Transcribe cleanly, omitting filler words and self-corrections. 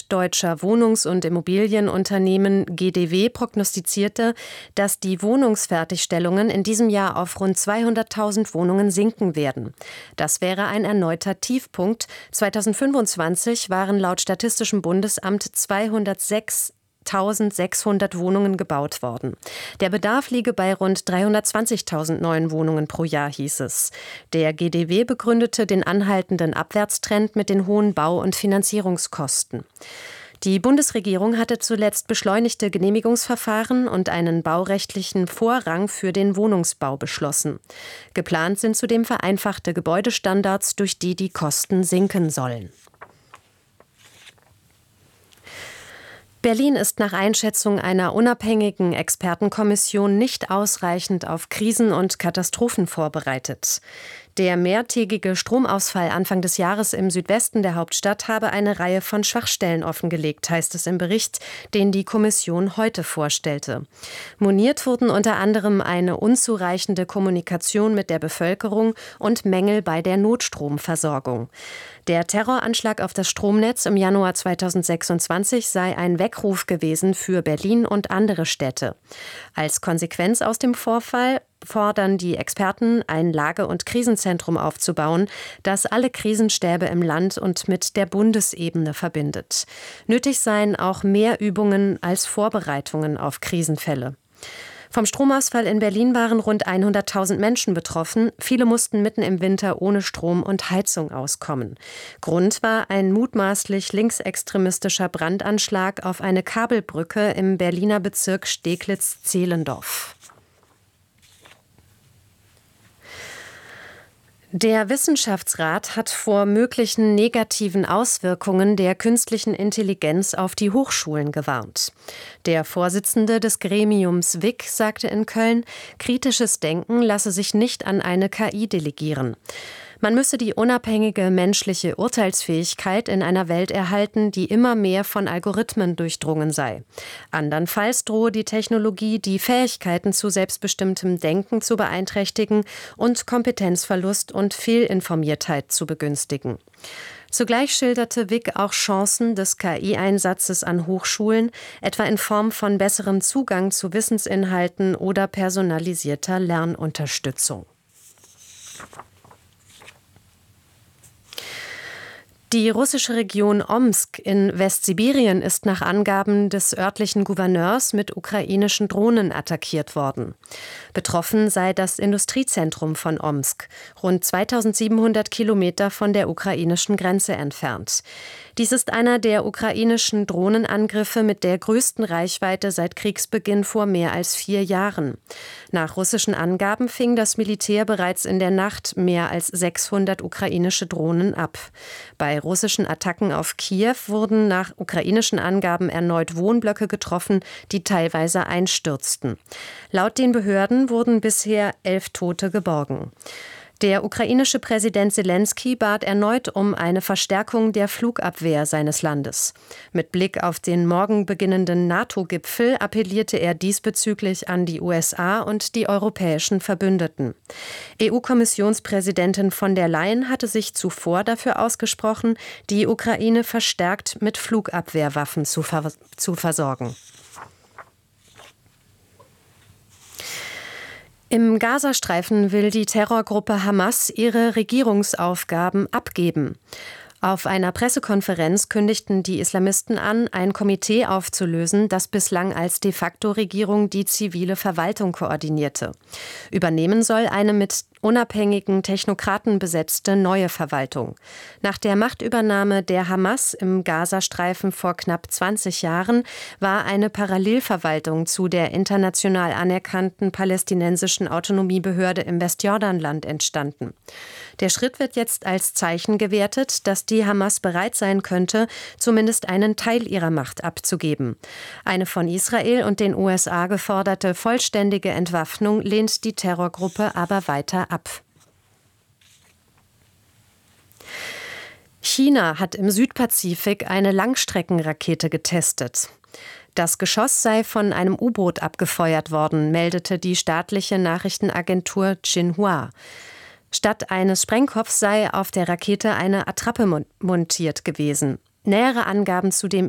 deutscher Wohnungs- und Immobilienunternehmen GDW prognostizierte, dass die Wohnungsfertigstellungen in diesem Jahr auf rund 200.000 Wohnungen sinken werden. Das wäre ein erneuter Tiefpunkt. 2025 waren laut Statistischem Bundesamt 206.600 Wohnungen gebaut worden. Der Bedarf liege bei rund 320.000 neuen Wohnungen pro Jahr, hieß es. Der GDW begründete den anhaltenden Abwärtstrend mit den hohen Bau- und Finanzierungskosten. Die Bundesregierung hatte zuletzt beschleunigte Genehmigungsverfahren und einen baurechtlichen Vorrang für den Wohnungsbau beschlossen. Geplant sind zudem vereinfachte Gebäudestandards, durch die die Kosten sinken sollen. Berlin ist nach Einschätzung einer unabhängigen Expertenkommission nicht ausreichend auf Krisen und Katastrophen vorbereitet. Der mehrtägige Stromausfall Anfang des Jahres im Südwesten der Hauptstadt habe eine Reihe von Schwachstellen offengelegt, heißt es im Bericht, den die Kommission heute vorstellte. Moniert wurden unter anderem eine unzureichende Kommunikation mit der Bevölkerung und Mängel bei der Notstromversorgung. Der Terroranschlag auf das Stromnetz im Januar 2026 sei ein Weckruf gewesen für Berlin und andere Städte. Als Konsequenz aus dem Vorfall fordern die Experten, ein Lage- und Krisenzentrum aufzubauen, das alle Krisenstäbe im Land und mit der Bundesebene verbindet. Nötig seien auch mehr Übungen als Vorbereitungen auf Krisenfälle. Vom Stromausfall in Berlin waren rund 100.000 Menschen betroffen. Viele mussten mitten im Winter ohne Strom und Heizung auskommen. Grund war ein mutmaßlich linksextremistischer Brandanschlag auf eine Kabelbrücke im Berliner Bezirk Steglitz-Zehlendorf. Der Wissenschaftsrat hat vor möglichen negativen Auswirkungen der künstlichen Intelligenz auf die Hochschulen gewarnt. Der Vorsitzende des Gremiums WIC sagte in Köln, kritisches Denken lasse sich nicht an eine KI delegieren. Man müsse die unabhängige menschliche Urteilsfähigkeit in einer Welt erhalten, die immer mehr von Algorithmen durchdrungen sei. Andernfalls drohe die Technologie, die Fähigkeiten zu selbstbestimmtem Denken zu beeinträchtigen und Kompetenzverlust und Fehlinformiertheit zu begünstigen. Zugleich schilderte WIC auch Chancen des KI-Einsatzes an Hochschulen, etwa in Form von besserem Zugang zu Wissensinhalten oder personalisierter Lernunterstützung. Die russische Region Omsk in Westsibirien ist nach Angaben des örtlichen Gouverneurs mit ukrainischen Drohnen attackiert worden. Betroffen sei das Industriezentrum von Omsk, rund 2700 Kilometer von der ukrainischen Grenze entfernt. Dies ist einer der ukrainischen Drohnenangriffe mit der größten Reichweite seit Kriegsbeginn vor mehr als 4 Jahren. Nach russischen Angaben fing das Militär bereits in der Nacht mehr als 600 ukrainische Drohnen ab. Bei russischen Attacken auf Kiew wurden nach ukrainischen Angaben erneut Wohnblöcke getroffen, die teilweise einstürzten. Laut den Behörden wurden bisher 11 Tote geborgen. Der ukrainische Präsident Selenskyj bat erneut um eine Verstärkung der Flugabwehr seines Landes. Mit Blick auf den morgen beginnenden NATO-Gipfel appellierte er diesbezüglich an die USA und die europäischen Verbündeten. EU-Kommissionspräsidentin von der Leyen hatte sich zuvor dafür ausgesprochen, die Ukraine verstärkt mit Flugabwehrwaffen zu versorgen. Im Gazastreifen will die Terrorgruppe Hamas ihre Regierungsaufgaben abgeben. Auf einer Pressekonferenz kündigten die Islamisten an, ein Komitee aufzulösen, das bislang als de facto Regierung die zivile Verwaltung koordinierte. Übernehmen soll eine mit unabhängigen Technokraten besetzte neue Verwaltung. Nach der Machtübernahme der Hamas im Gazastreifen vor knapp 20 Jahren war eine Parallelverwaltung zu der international anerkannten palästinensischen Autonomiebehörde im Westjordanland entstanden. Der Schritt wird jetzt als Zeichen gewertet, dass die Hamas bereit sein könnte, zumindest einen Teil ihrer Macht abzugeben. Eine von Israel und den USA geforderte vollständige Entwaffnung lehnt die Terrorgruppe aber weiter ab. China hat im Südpazifik eine Langstreckenrakete getestet. Das Geschoss sei von einem U-Boot abgefeuert worden, meldete die staatliche Nachrichtenagentur Xinhua. Statt eines Sprengkopfs sei auf der Rakete eine Attrappe montiert gewesen. Nähere Angaben zu dem